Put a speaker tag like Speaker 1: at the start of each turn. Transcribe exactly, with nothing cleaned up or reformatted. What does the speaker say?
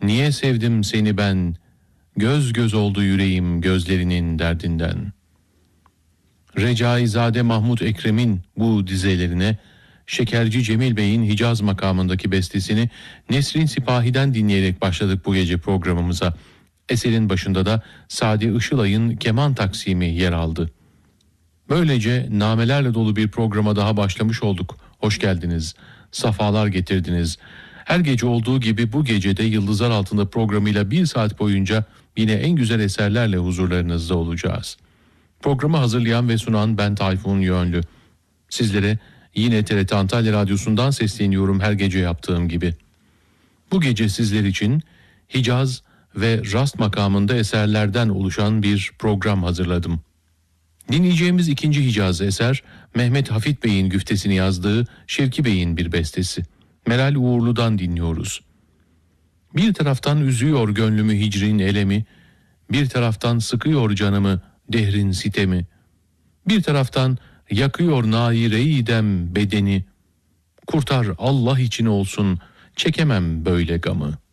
Speaker 1: Niye sevdim seni ben, göz göz oldu yüreğim gözlerinin derdinden. Recaizade Mahmud Ekrem'in bu dizelerine Şekerci Cemil Bey'in Hicaz makamındaki bestesini Nesrin Sipahi'den dinleyerek başladık bu gece programımıza. Eserin başında da Sadi Işılay'ın keman taksimi yer aldı. Böylece namelerle dolu bir programa daha başlamış olduk. Hoş geldiniz, safalar getirdiniz. Her gece olduğu gibi bu gecede Yıldızlar Altında programıyla bir saat boyunca yine en güzel eserlerle huzurlarınızda olacağız. Programı hazırlayan ve sunan ben Tayfun Yönlü. Sizlere yine T R T Antalya Radyosu'ndan sesleniyorum her gece yaptığım gibi. Bu gece sizler için Hicaz ve Rast makamında eserlerden oluşan bir program hazırladım. Dinleyeceğimiz ikinci Hicaz eser Mehmet Hafit Bey'in güftesini yazdığı Şevki Bey'in bir bestesi. Meral Uğurlu'dan dinliyoruz. Bir taraftan üzüyor gönlümü hicrin elemi, bir taraftan sıkıyor canımı dehrin sitemi, bir taraftan yakıyor naire-i dem bedeni, kurtar Allah için olsun çekemem böyle gamı.